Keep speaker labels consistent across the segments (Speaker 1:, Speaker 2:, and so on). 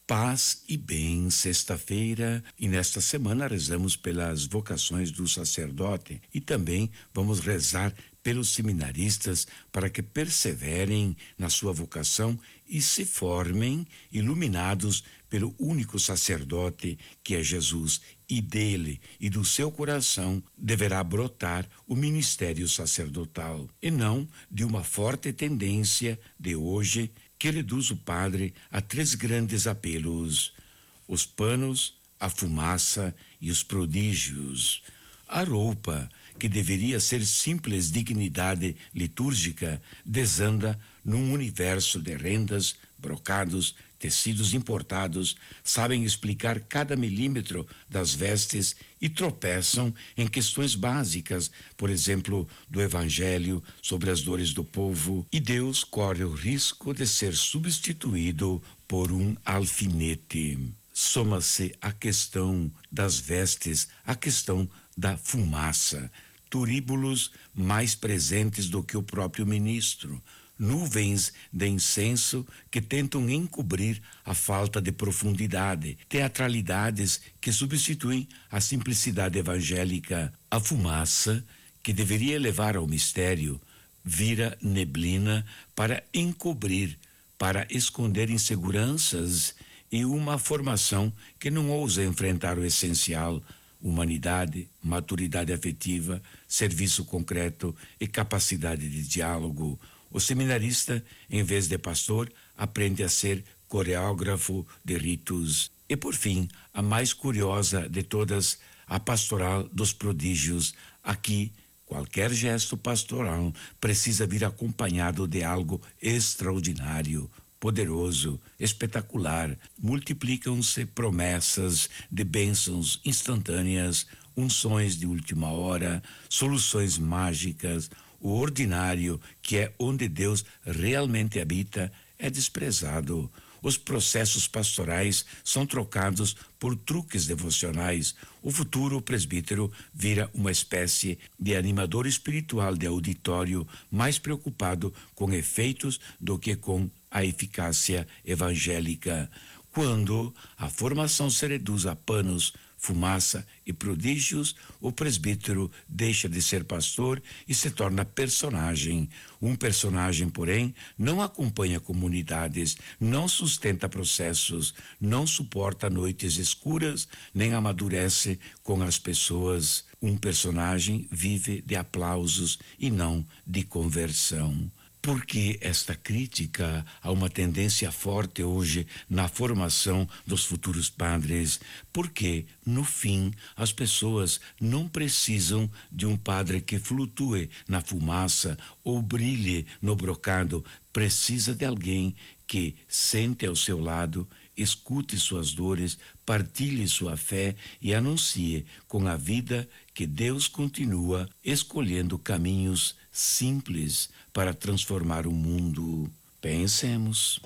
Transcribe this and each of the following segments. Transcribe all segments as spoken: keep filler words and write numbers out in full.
Speaker 1: Paz e bem, sexta-feira, e nesta semana rezamos pelas vocações do sacerdote e também vamos rezar pelos seminaristas para que perseverem na sua vocação e se formem iluminados pelo único sacerdote que é Jesus, e dele e do seu coração deverá brotar o ministério sacerdotal, e não de uma forte tendência de hoje que reduz o padre a três grandes apelos: os panos, a fumaça e os prodígios. A roupa, que deveria ser simples dignidade litúrgica, desanda num universo de rendas, brocados, tecidos importados, sabem explicar cada milímetro das vestes e tropeçam em questões básicas, por exemplo, do Evangelho sobre as dores do povo, e Deus corre o risco de ser substituído por um alfinete. Soma-se a questão das vestes, a questão da fumaça, turíbulos mais presentes do que o próprio ministro, nuvens de incenso que tentam encobrir a falta de profundidade, teatralidades que substituem a simplicidade evangélica. A fumaça, que deveria levar ao mistério, vira neblina para encobrir, para esconder inseguranças e uma formação que não ousa enfrentar o essencial: humanidade, maturidade afetiva, serviço concreto e capacidade de diálogo. O seminarista, em vez de pastor, aprende a ser coreógrafo de ritos. E por fim, a mais curiosa de todas, a pastoral dos prodígios. Aqui, qualquer gesto pastoral precisa vir acompanhado de algo extraordinário, poderoso, espetacular. Multiplicam-se promessas de bênçãos instantâneas, unções de última hora, soluções mágicas. O ordinário, que é onde Deus realmente habita, é desprezado. Os processos pastorais são trocados por truques devocionais. O futuro presbítero vira uma espécie de animador espiritual de auditório, mais preocupado com efeitos do que com a eficácia evangélica. Quando a formação se reduz a panos, fumaça e prodígios, o presbítero deixa de ser pastor e se torna personagem. Um personagem, porém, não acompanha comunidades, não sustenta processos, não suporta noites escuras, nem amadurece com as pessoas. Um personagem vive de aplausos e não de conversão. Por que esta crítica a uma tendência forte hoje na formação dos futuros padres? Porque, no fim, as pessoas não precisam de um padre que flutue na fumaça ou brilhe no brocado. Precisa de alguém que sente ao seu lado, escute suas dores, partilhe sua fé e anuncie com a vida que Deus continua escolhendo caminhos simples para transformar o mundo. Pensemos.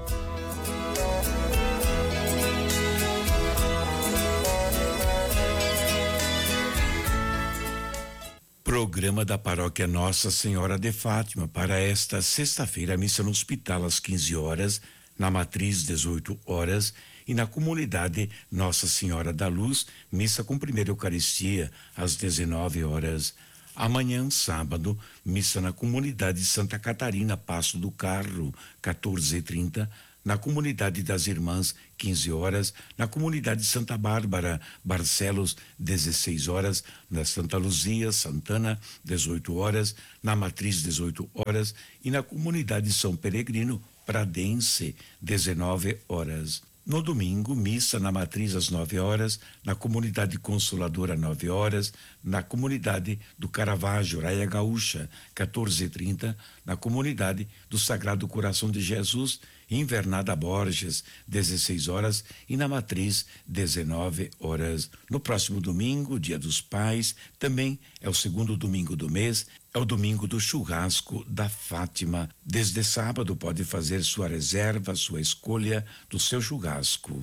Speaker 1: Programa da Paróquia Nossa Senhora de Fátima para esta sexta-feira: missa no hospital às quinze horas, na matriz dezoito horas e na comunidade Nossa Senhora da Luz, missa com primeira Eucaristia às dezenove horas. Amanhã, sábado, missa na comunidade Santa Catarina, Passo do Carro, quatorze e trinta, na comunidade das Irmãs, quinze horas, na comunidade Santa Bárbara, Barcelos, dezesseis horas, na Santa Luzia, Santana, dezoito horas, na Matriz, dezoito horas e na comunidade São Peregrino, Pradense, dezenove horas. No domingo, missa na Matriz às nove horas, na comunidade Consoladora, nove horas, na comunidade do Caravaggio, Raia Gaúcha, quatorze e trinta, na comunidade do Sagrado Coração de Jesus, Invernada Borges, dezesseis horas e na Matriz, dezenove horas. No próximo domingo, Dia dos Pais, também é o segundo domingo do mês, é o domingo do churrasco da Fátima. Desde sábado pode fazer sua reserva, sua escolha do seu churrasco.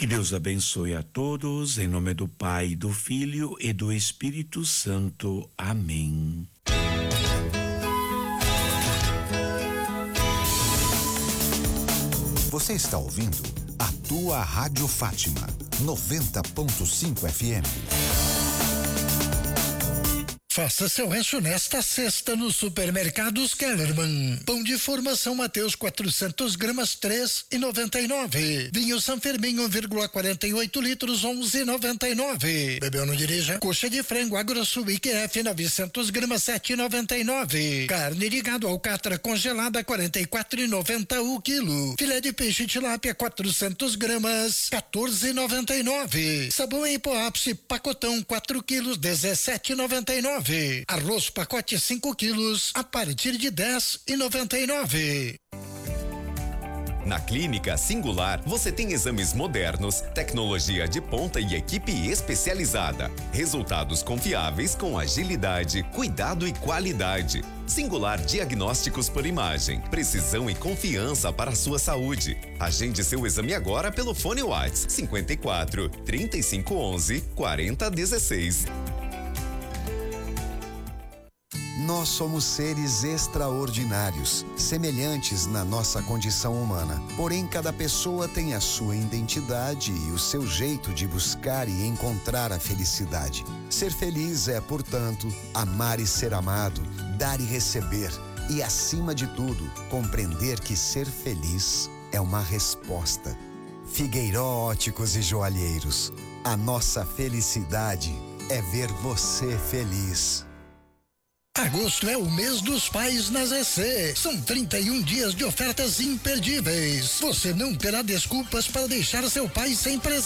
Speaker 1: Que Deus abençoe a todos, em nome do Pai, do Filho e do Espírito Santo. Amém.
Speaker 2: Você está ouvindo a tua Rádio Fátima, noventa ponto cinco F M.
Speaker 3: Faça seu rancho nesta sexta no Supermercados Kellerman. Pão de formação Mateus quatrocentos gramas três e noventa e nove. Vinho San Fermin um vírgula quarenta e oito litros onze e noventa e nove. Bebeu não dirija. Coxa de frango AgroSul I Q F novecentos gramas sete e noventa e nove. Carne de gado alcatra congelada quarenta e quatro e noventa o quilo. Filé de peixe tilápia quatrocentos gramas quatorze e noventa e nove. Sabão em pó ápice pacotão quatro quilos dezessete e noventa e nove. Arroz pacote cinco quilos a partir de dez e noventa e nove.
Speaker 4: Na Clínica Singular, você tem exames modernos, tecnologia de ponta e equipe especializada. Resultados confiáveis com agilidade, cuidado e qualidade. Singular Diagnósticos por Imagem. Precisão e confiança para a sua saúde. Agende seu exame agora pelo fone WhatsApp cinquenta e quatro, trinta e cinco onze, quarenta dezesseis.
Speaker 2: Nós somos seres extraordinários, semelhantes na nossa condição humana. Porém, cada pessoa tem a sua identidade e o seu jeito de buscar e encontrar a felicidade. Ser feliz é, portanto, amar e ser amado, dar e receber. E, acima de tudo, compreender que ser feliz é uma resposta. Figueiró Óticos e Joalheiros. A nossa felicidade é ver você feliz.
Speaker 3: Agosto é o mês dos pais na Z C. São trinta e um dias de ofertas imperdíveis. Você não terá desculpas para deixar seu pai sem presente.